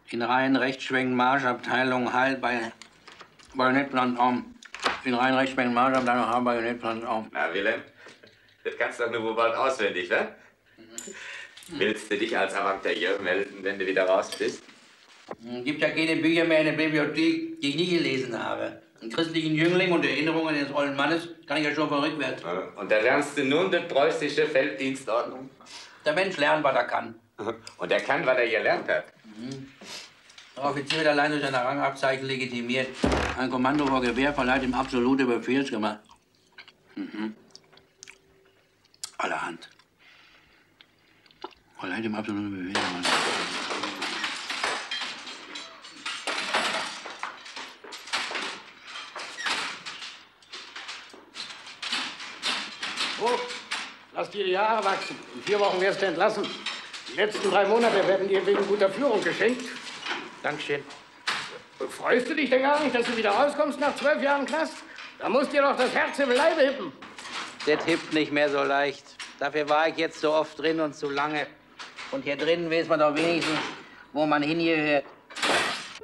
In Reihen Rechtsschwenken Marschabteilung Heil bei Bajonettplantaum. In Reihen Rechtsschwenken Marschabteilung Heil Bajonettplantaum. Na, Wilhelm, das kannst du doch nur wohl bald auswendig, wa? Willst du dich als Avantageur melden, wenn du wieder raus bist? Gibt ja keine Bücher mehr in der Bibliothek, die ich nie gelesen habe. Einen christlichen Jüngling und Erinnerungen des ollen Mannes kann ich ja schon von rückwärts. Und da lernst du nun die preußische Felddienstordnung? Der Mensch lernt, was er kann. Und er kann, was er gelernt hat. Der Offizier wird allein durch seine Rangabzeichen legitimiert. Ein Kommando vor Gewehr verleiht ihm absolute Befehlsgewalt. Allerhand. Verleiht ihm absolute Befehlsgewalt. Oh, lass dir die Haare wachsen. In 4 Wochen wirst du entlassen. Die letzten 3 Monate werden dir wegen guter Führung geschenkt. Dankeschön. Freust du dich denn gar nicht, dass du wieder rauskommst nach 12 Jahren Knast? Da muss dir doch das Herz im Leibe hippen. Das hippt nicht mehr so leicht. Dafür war ich jetzt so oft drin und zu lange. Und hier drinnen weiß man doch wenigstens, wo man hingehört.